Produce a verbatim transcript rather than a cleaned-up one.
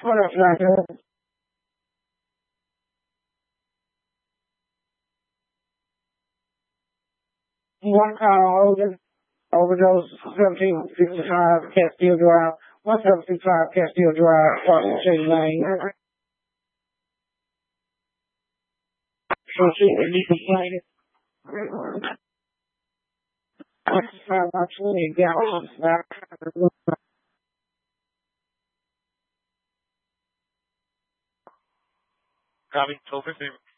What else did I do? One car over, overdose, seventeen fifty-five Castile Drive, one seven six five Castile Drive, Washington Lane. So she would be complaining. I just found my twenty gallons back. Copy, toll fifteen.